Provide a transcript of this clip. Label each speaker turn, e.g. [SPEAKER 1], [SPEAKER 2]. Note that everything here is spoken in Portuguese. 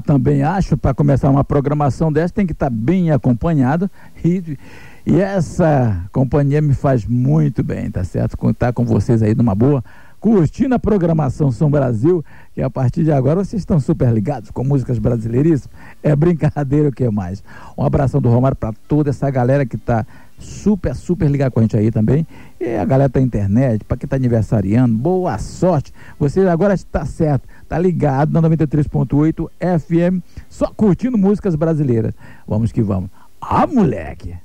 [SPEAKER 1] também acho, para começar uma programação dessa, tem que estar bem acompanhado e essa companhia me faz muito bem, tá certo? Contar com vocês aí numa boa, curtindo a programação Som Brasil, que a partir de agora vocês estão super ligados com músicas brasileiríssimas. É brincadeira, o que mais? Um abração do Romário para toda essa galera que tá super ligada com a gente aí também. E a galera da internet, para quem tá aniversariando, boa sorte. Você agora está certo, tá ligado na 93.8 FM, só curtindo músicas brasileiras. Vamos que vamos. Ah, moleque!